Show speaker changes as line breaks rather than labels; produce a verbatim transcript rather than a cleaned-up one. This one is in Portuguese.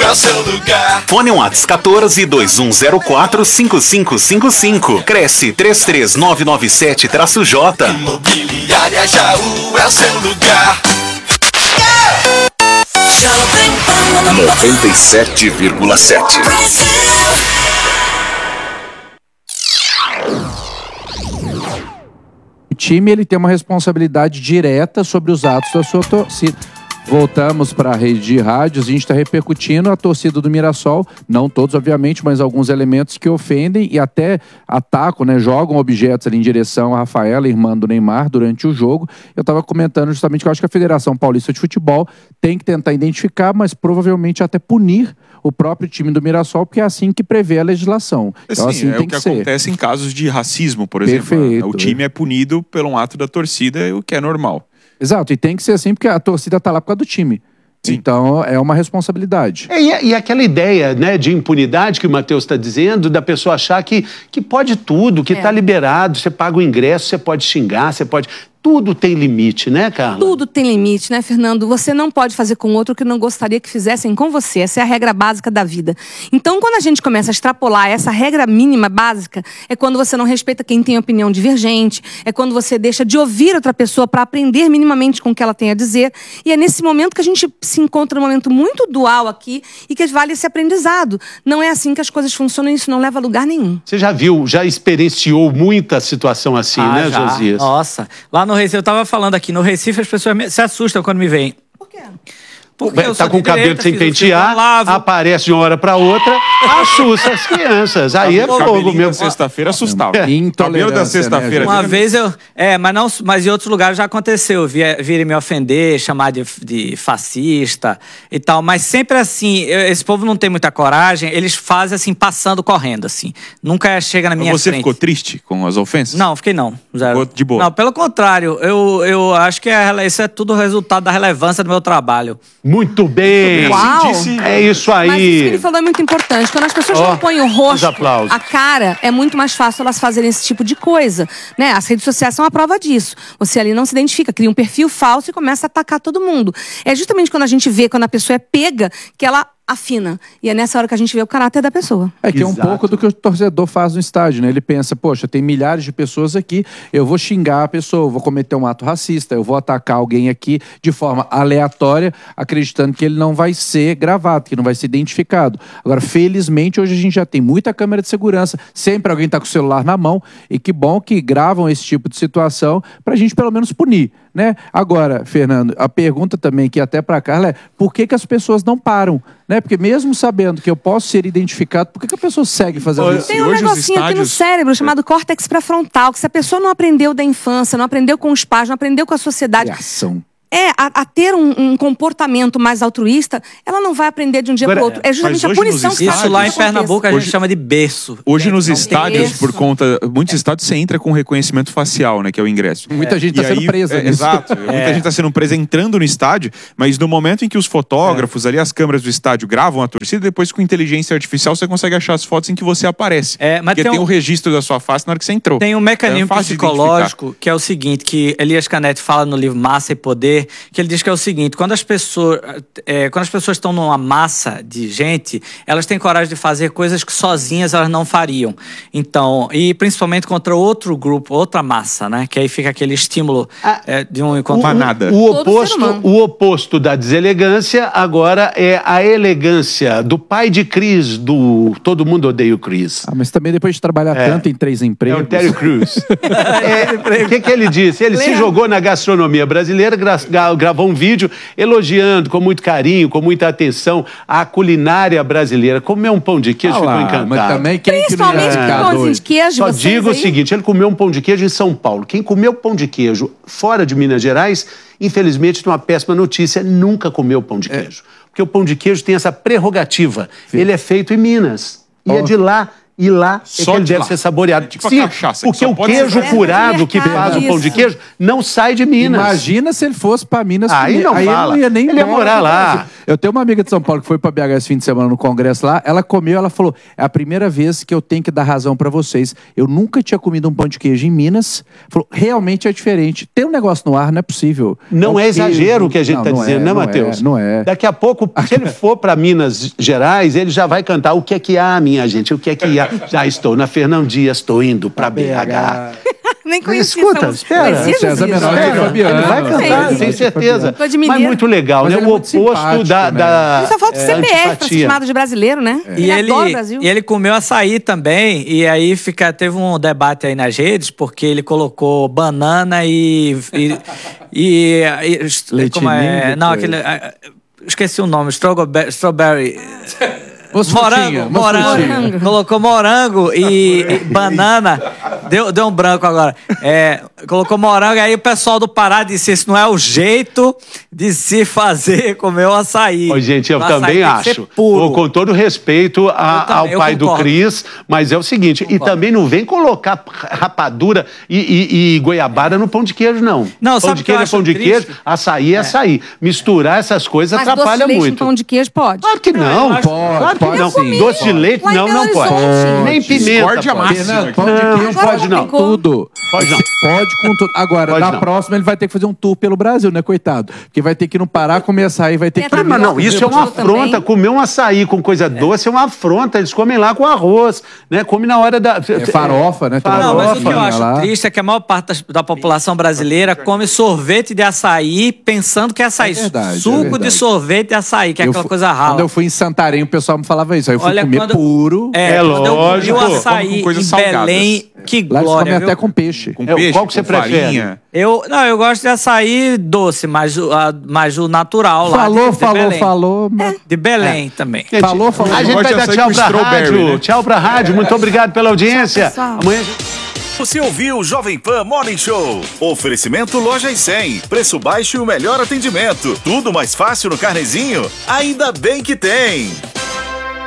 é o seu lugar.
Fone Whats quatorze, dois um zero quatro, cinco cinco cinco cinco. Cresce três três nove nove sete J.
Imobiliária Jaú é o seu lugar.
noventa e sete vírgula sete.
O time ele tem uma responsabilidade direta sobre os atos da sua torcida. Voltamos para a rede de rádios, a gente está repercutindo a torcida do Mirassol, não todos, obviamente, mas alguns elementos que ofendem e até atacam, né, jogam objetos ali em direção a Rafaela, irmã do Neymar, durante o jogo. Eu estava comentando justamente que eu acho que a Federação Paulista de Futebol tem que tentar identificar, mas provavelmente até punir o próprio time do Mirassol, porque é assim que prevê a legislação. Então,
assim,
assim
é
tem
o que,
que ser.
acontece em casos de racismo, por exemplo.
Perfeito.
O time é punido pelo um ato da torcida, o que é normal.
Exato, e tem que ser assim porque a torcida tá lá por causa do time. Sim. Então é uma responsabilidade.
É, e, e aquela ideia, né, de impunidade que o Matheus está dizendo, da pessoa achar que, que pode tudo, que está é. liberado, você paga o ingresso, você pode xingar, você pode... Tudo tem limite, né, Carla?
Tudo tem limite, né, Fernando? Você não pode fazer com outro o que não gostaria que fizessem com você. Essa é a regra básica da vida. Então, quando a gente começa a extrapolar essa regra mínima básica, é quando você não respeita quem tem opinião divergente, é quando você deixa de ouvir outra pessoa para aprender minimamente com o que ela tem a dizer. E é nesse momento que a gente se encontra num momento muito dual aqui e que vale esse aprendizado. Não é assim que as coisas funcionam e isso não leva a lugar nenhum.
Você já viu, já experienciou muita situação assim,
ah,
né,
já.
Josias?
Nossa, lá no Recife, eu tava falando aqui, no Recife as pessoas me, se assustam quando me veem.
Por quê?
Porque tá com o cabelo direita, sem pentear, aparece de uma hora pra outra, assusta as crianças. Aí é fogo mesmo.
Sexta-feira assustava.
É.
Cabelo da sexta-feira.
Uma vez eu... É, mas, não, mas em outros lugares já aconteceu. Virem me ofender, chamar de, de fascista e tal. Mas sempre assim, eu, esse povo não tem muita coragem. Eles fazem assim, passando, correndo, assim. Nunca chega na minha
mas você
frente.
Você ficou triste com as ofensas?
Não, fiquei não. Zero.
Ficou de boa?
Não, pelo contrário. Eu, eu acho que é, isso é tudo resultado da relevância do meu trabalho.
Muito bem.
Uau.
É isso aí.
Mas isso que ele falou é muito importante. Quando as pessoas oh, não põem o rosto, a cara, é muito mais fácil elas fazerem esse tipo de coisa. Né? As redes sociais são a prova disso. Você ali não se identifica, cria um perfil falso e começa a atacar todo mundo. É justamente quando a gente vê, quando a pessoa é pega, que ela afina. E é nessa hora que a gente vê o caráter da pessoa.
É que Exato. é um pouco do que o torcedor faz no estádio, né? Ele pensa, poxa, tem milhares de pessoas aqui, eu vou xingar a pessoa, eu vou cometer um ato racista, eu vou atacar alguém aqui de forma aleatória, acreditando que ele não vai ser gravado, que não vai ser identificado. Agora, felizmente, hoje a gente já tem muita câmera de segurança, sempre alguém está com o celular na mão, e que bom que gravam esse tipo de situação pra gente pelo menos punir, né? Agora, Fernando, a pergunta também que até pra Carla é, por que que as pessoas não param? Né? Porque mesmo sabendo que eu posso ser identificado, por que que a pessoa segue fazendo isso?
Tem um negocinho estádios... aqui no cérebro chamado córtex pré-frontal, que se a pessoa não aprendeu da infância, não aprendeu com os pais, não aprendeu com a sociedade...
Reação.
É, a, a ter um, um comportamento mais altruísta, ela não vai aprender de um dia para o outro. É justamente a punição que
Isso lá em Pernambuco a gente hoje, chama de berço.
Hoje nos estádios, por conta... Muitos estádios você entra com reconhecimento facial, né? Que é o ingresso.
É. Muita gente está sendo presa.
É, exato. É. Muita gente está sendo presa entrando no estádio, mas no momento em que os fotógrafos, é. ali as câmeras do estádio gravam a torcida, depois com inteligência artificial você consegue achar as fotos em que você aparece.
É, mas
porque tem o um... um registro da sua face na hora que você entrou.
Tem um mecanismo é psicológico que é o seguinte, que Elias Canetti fala no livro Massa e Poder, que ele diz que é o seguinte, quando as pessoas é, quando as pessoas estão numa massa de gente, elas têm coragem de fazer coisas que sozinhas elas não fariam. Então, e principalmente contra outro grupo, outra massa, né? Que aí fica aquele estímulo ah, é, de um encontro.
O,
nada.
O oposto, o oposto da deselegância agora é a elegância do pai de Chris, do Todo Mundo Odeia o Chris.
Ah, mas também depois de trabalhar é. tanto em três empregos.
É o Terry Crews. O é, que, que ele disse? Ele Lembra? se jogou na gastronomia brasileira, gra gravou um vídeo elogiando com muito carinho, com muita atenção a culinária brasileira. Comeu um pão de queijo, ah, ficou lá, encantado.
Mas também quem
Principalmente
que
é, pão de queijo.
Só digo aí? o seguinte, ele comeu um pão de queijo em São Paulo. Quem comeu pão de queijo fora de Minas Gerais, infelizmente tem uma péssima notícia, nunca comeu pão de queijo. É. Porque o pão de queijo tem essa prerrogativa. Sim. Ele é feito em Minas. E oh. é de lá E lá é
Só
que ele
de
deve
lá.
ser saboreado.
Tipo a
Sim,
cachaça, que
porque
só
o
pode
queijo
ser-
curado que
Mercado,
faz o pão de
isso.
queijo não sai de Minas.
Imagina se ele fosse pra Minas.
Aí
comer.
não
Aí
fala.
ele não ia nem
Ele ia
embora
morar
do
lá.
Brasil. Eu tenho uma amiga de São Paulo que foi pra B H esse fim de semana no congresso lá. Ela comeu, ela falou: é a primeira vez que eu tenho que dar razão pra vocês. Eu nunca tinha comido um pão de queijo em Minas. Falou: realmente é diferente. Tem um negócio no ar, não é possível.
Não
o
é exagero
queijo.
o que a gente
Não,
está
não
dizendo,
é,
né,
não
Matheus?
é, Não é.
Daqui a pouco, se ele for para Minas Gerais, ele já vai cantar o que é que há, minha gente, o que é que há. Já estou na Fernão Dias, estou indo para B H.
Nem conhecia
Escuta,
essa música.
espera.
Conhecia,
César
Jesus?
Menor de
Espera,
Fabiano.
ele vai cantar,
Sei.
tenho certeza.
Tô de
Mas
mineiro.
muito legal,
Mas
né?
ele
O
é muito
oposto
simpático,
da,
né?
da
Só falta o
é,
C P F pra ser
antipatia.
chamado de brasileiro, né?
E ele,
adora o Brasil.
e ele comeu açaí também, e aí fica, teve um debate aí nas redes, porque ele colocou banana e. e, e, e
Leite
como é?
ninho,
Não,
foi.
aquele. ah, Esqueci o nome, strawberry. strawberry
Umas
morango,
frutinhas, umas
morango.
frutinhas.
Morango.
Colocou morango e, e banana. Deu, deu um branco agora. É, colocou morango, aí o pessoal do Pará disse: isso não é o jeito de se fazer comer o açaí.
Ô, gente, eu
O açaí
também
tem que ser
acho.
puro.
Com todo respeito a-
Eu também,
ao
eu
pai do
concordo.
Cris, mas é o seguinte, e também não vem colocar rapadura e, e- e goiabada no pão de queijo, não.
Não,
pão
sabe
de
o que eu
queijo é
acho
pão de
triste?
queijo, açaí é açaí. Misturar essas coisas
Mas doce
atrapalha
de leite
muito.
no pão de queijo pode.
Claro que não.
Pode,
claro que
pode
não.
sim.
Doce de leite,
Lá em
não,
Belo
não pode.
Horizonte.
Nem pimenta
Discórdia
pode.
máxima.
Fernando, pão de
Não,
queijo
pode
pode
não.
com tudo.
Pode não.
Pode com tudo. Agora,
Pode
na
não.
próxima ele vai ter que fazer um tour pelo Brasil, né, coitado? Porque vai ter que ir no Pará, comer açaí, vai ter
Tem
que...
até
Mas não, isso é uma
Eu também.
afronta. Comer um açaí com coisa doce é uma afronta. Eles comem lá com arroz, né? Come na hora da...
É farofa, né? Tem uma
Não, mas o que eu
farofinha
acho
lá.
triste é que a maior parte das- da população brasileira come sorvete de açaí pensando que é açaí.
É verdade, é
Suco
verdade.
de sorvete de açaí, que é
Eu
aquela
fu-
coisa rala.
Quando eu fui em Santarém, o pessoal me falava isso. Aí eu fui
Olha,
comer
quando-
puro.
É,
É
quando eu comi
lógico.
o açaí
Come com coisas
em
salgadas.
Belém, que
Lá eles comem
glória, viu?
até com peixe.
Com
É,
peixe,
qual que você
com
prefere?
farinha.
Eu, não, eu gosto de açaí doce, mas o, a- mas o natural lá
Falou,
de, de
falou,
Belém.
falou. mas-
De Belém também.
Gente,
Falou, falou.
A gente
Gosto
vai
de
dar
açaí
tchau
com
pra
strawberry,
rádio.
né?
Tchau pra rádio. Muito obrigado pela audiência.
pessoal.
Amanhã...
Você ouviu o Jovem Pan Morning Show. Oferecimento Loja e cem. Preço baixo e o melhor atendimento. Tudo mais fácil no Carnezinho? Ainda bem que tem.